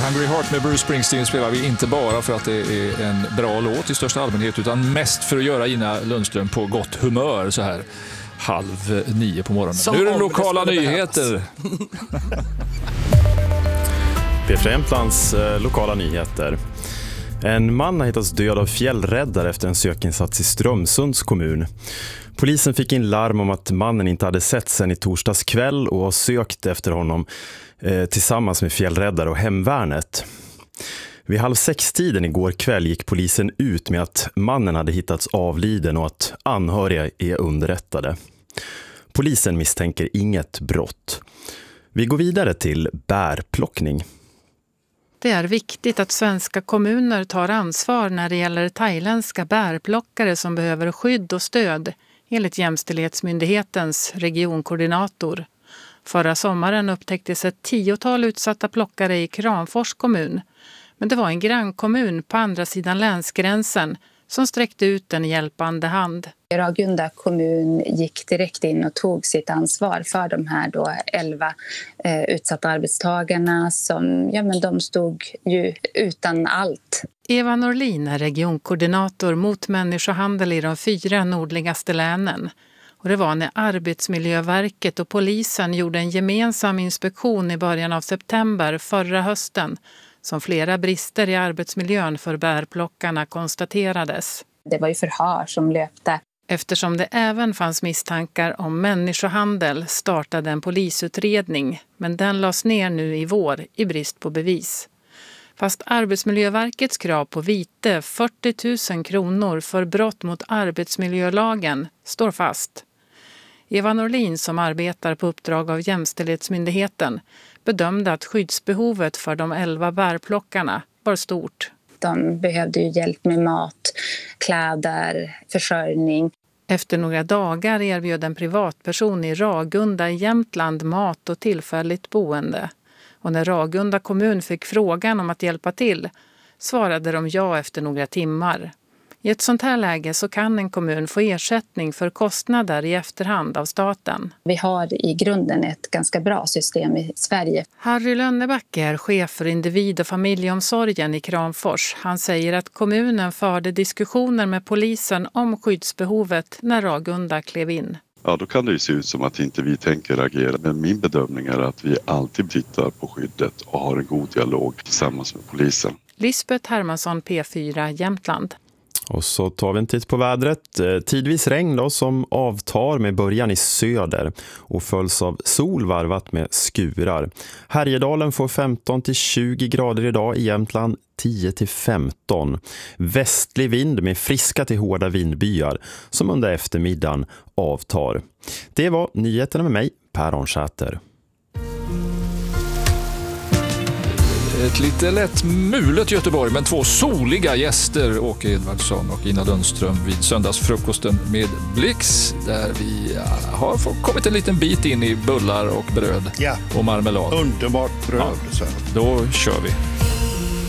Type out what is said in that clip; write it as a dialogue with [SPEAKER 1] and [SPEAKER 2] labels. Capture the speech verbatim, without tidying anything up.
[SPEAKER 1] Hungry Heart med Bruce Springsteen spelar vi inte bara för att det är en bra låt i största allmänhet, utan mest för att göra Ina Lundström på gott humör så här halv nio på morgonen. Som nu är det lokala det nyheter.
[SPEAKER 2] P fyra Jämtlands eh, lokala nyheter. En man har hittats död av fjällräddare efter en sökinsats i Strömsunds kommun. Polisen fick in larm om att mannen inte hade sett sedan i torsdags kväll och har sökt efter honom eh, tillsammans med fjällräddare och hemvärnet. Vid halv sex tiden igår kväll gick polisen ut med att mannen hade hittats avliden och att anhöriga är underrättade. Polisen misstänker inget brott. Vi går vidare till bärplockning.
[SPEAKER 3] Det är viktigt att svenska kommuner tar ansvar när det gäller thailändska bärplockare som behöver skydd och stöd, enligt Jämställdhetsmyndighetens regionkoordinator. Förra sommaren upptäcktes ett tiotal utsatta plockare i Kramfors kommun. Men det var en grannkommun på andra sidan länsgränsen som sträckte ut en hjälpande hand.
[SPEAKER 4] Ragunda kommun gick direkt in och tog sitt ansvar för de här då elva eh, utsatta arbetstagarna som ja, men de stod ju utan allt.
[SPEAKER 3] Eva Norlin är regionkoordinator mot människohandel i de fyra nordligaste länen. Och det var när Arbetsmiljöverket och polisen gjorde en gemensam inspektion i början av september förra hösten som flera brister i arbetsmiljön för bärplockarna konstaterades.
[SPEAKER 4] Det var ju förhör som löpte.
[SPEAKER 3] Eftersom det även fanns misstankar om människohandel startade en polisutredning, men den lades ner nu i vår i brist på bevis. Fast Arbetsmiljöverkets krav på vite fyrtio tusen kronor för brott mot arbetsmiljölagen står fast. Eva Norlin, som arbetar på uppdrag av Jämställdhetsmyndigheten, bedömde att skyddsbehovet för de elva bärplockarna var stort.
[SPEAKER 4] De behövde ju hjälp med mat, kläder, försörjning.
[SPEAKER 3] Efter några dagar erbjöd en privatperson i Ragunda i Jämtland mat och tillfälligt boende. Och när Ragunda kommun fick frågan om att hjälpa till svarade de ja efter några timmar. I ett sånt här läge så kan en kommun få ersättning för kostnader i efterhand av staten.
[SPEAKER 4] Vi har i grunden ett ganska bra system i Sverige.
[SPEAKER 3] Harry Lönnebacke är chef för individ- och familjeomsorgen i Kramfors. Han säger att kommunen förde diskussioner med polisen om skyddsbehovet när Ragunda klev in.
[SPEAKER 5] Ja, då kan det ju se ut som att inte vi tänker agera. Men min bedömning är att vi alltid tittar på skyddet och har en god dialog tillsammans med polisen.
[SPEAKER 3] Lisbeth Hermansson, P fyra Jämtland.
[SPEAKER 2] Och så tar vi en titt på vädret. Tidvis regn då, som avtar med början i söder och följs av sol varvat med skurar. Härjedalen får femton till tjugo grader idag, i Jämtland tio till femton. Västlig vind med friska till hårda vindbyar som under eftermiddagen avtar. Det var nyheterna med mig, Per Arnsäter.
[SPEAKER 1] Ett lite lätt mulet Göteborg, men två soliga gäster, Åke Edvardsson och Ina Lundström, vid söndagsfrukosten med Blix, där vi har kommit en liten bit in i bullar och bröd, ja, och marmelad.
[SPEAKER 6] Underbart bröd.
[SPEAKER 1] Ja, då kör vi.